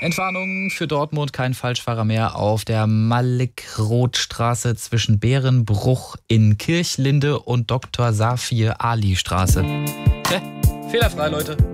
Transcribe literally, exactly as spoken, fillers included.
Entwarnung für Dortmund, kein Falschfahrer mehr auf der Malik-Roth-Straße zwischen Bärenbruch in Kirchlinde und Doktor Safir Ali Straße. Hä? Fehlerfrei, Leute.